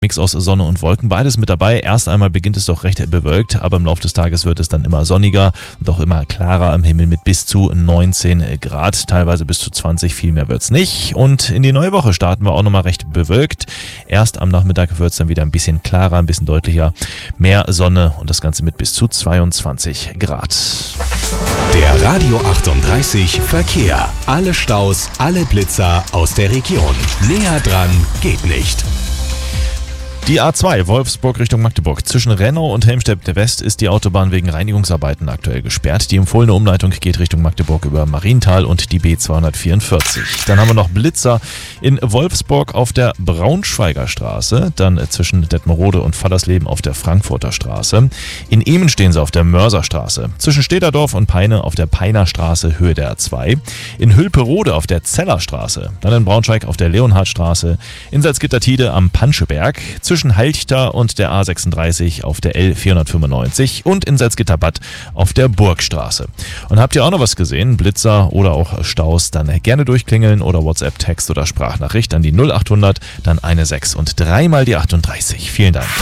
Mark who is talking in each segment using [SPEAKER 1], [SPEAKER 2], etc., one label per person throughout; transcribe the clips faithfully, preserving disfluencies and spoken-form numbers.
[SPEAKER 1] Mix aus Sonne und Wolken, beides mit dabei. Erst einmal beginnt es doch recht bewölkt, aber im Laufe des Tages wird es dann immer sonniger und auch immer klarer am Himmel mit bis zu neunzehn Grad, teilweise bis zu zwanzig, viel mehr wird's nicht. Und in die neue Woche starten wir auch nochmal recht bewölkt. Erst am Nachmittag wird's dann wieder ein bisschen klarer, ein bisschen deutlicher, mehr Sonne und das Ganze mit bis zu zweiundzwanzig Grad.
[SPEAKER 2] Der Radio achtunddreißig Verkehr. Alle Staus, alle Blitzer aus der Region. Näher dran geht nicht.
[SPEAKER 1] Die A zwei Wolfsburg Richtung Magdeburg. Zwischen Rennau und Helmstedt-West ist die Autobahn wegen Reinigungsarbeiten aktuell gesperrt. Die empfohlene Umleitung geht Richtung Magdeburg über Marienthal und die B zweihundertvierundvierzig. Dann haben wir noch Blitzer in Wolfsburg auf der Braunschweiger Straße, dann zwischen Detmerode und Fallersleben auf der Frankfurter Straße. In Emen stehen sie auf der Mörserstraße. Zwischen Städterdorf und Peine auf der Peiner Straße, Höhe der A zwei. In Hülperode auf der Zellerstraße. Dann in Braunschweig auf der Leonhardstraße. In Salzgitter-Tide am Panscheberg. Zwischen Halchter und der A sechsunddreißig auf der L vierhundertfünfundneunzig und in Salzgitter-Bad auf der Burgstraße. Und habt ihr auch noch was gesehen? Blitzer oder auch Staus, dann gerne durchklingeln oder WhatsApp, Text oder Sprachnachricht an die null achthundert, dann eine sechs und dreimal die achtunddreißig. Vielen Dank.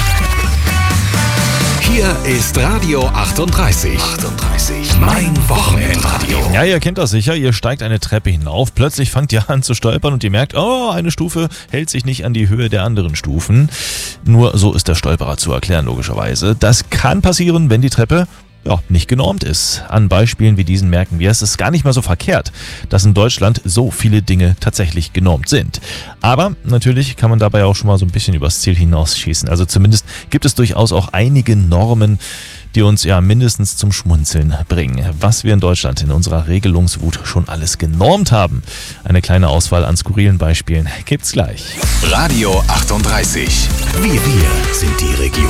[SPEAKER 2] Hier ist Radio achtunddreißig. achtunddreißig. Mein Wochenendradio.
[SPEAKER 1] Ja, ihr kennt das sicher. Ihr steigt eine Treppe hinauf. Plötzlich fangt ihr an zu stolpern und ihr merkt, oh, eine Stufe hält sich nicht an die Höhe der anderen Stufen. Nur so ist der Stolperer zu erklären, logischerweise. Das kann passieren, wenn die Treppe ja, nicht genormt ist. An Beispielen wie diesen merken wir, es ist gar nicht mal so verkehrt, dass in Deutschland so viele Dinge tatsächlich genormt sind. Aber natürlich kann man dabei auch schon mal so ein bisschen übers Ziel hinausschießen. Also zumindest gibt es durchaus auch einige Normen, die uns ja mindestens zum Schmunzeln bringen. Was wir in Deutschland in unserer Regelungswut schon alles genormt haben. Eine kleine Auswahl an skurrilen Beispielen gibt's gleich.
[SPEAKER 2] Radio achtunddreißig. Wir, wir sind die Region.